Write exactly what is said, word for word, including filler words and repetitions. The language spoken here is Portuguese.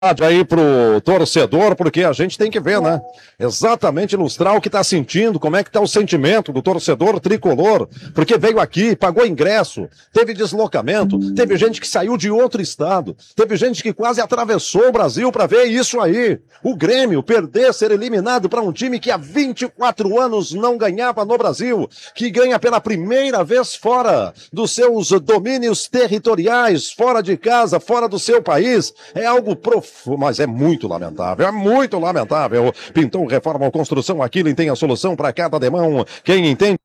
aí pro torcedor, porque a gente tem que ver, né? Exatamente ilustrar o que tá sentindo, como é que tá o sentimento do torcedor tricolor, porque veio aqui, pagou ingresso, teve deslocamento, teve gente que saiu de outro estado, teve gente que quase atravessou o Brasil para ver isso aí. O Grêmio perder, ser eliminado para um time que há vinte e quatro anos não ganhava no Brasil, que ganha pela primeira vez fora dos seus domínios territoriais, fora de casa, fora do seu país, é algo profundo. Mas é muito lamentável, é muito lamentável. Pintou, reforma ou construção, Aquilin tem a solução para cada demão. Quem entende